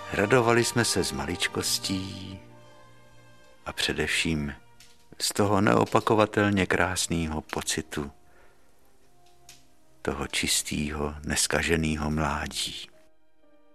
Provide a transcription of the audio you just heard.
Radovali jsme se z maličkostí a především z toho neopakovatelně krásného pocitu, toho čistého, neskaženého mládí.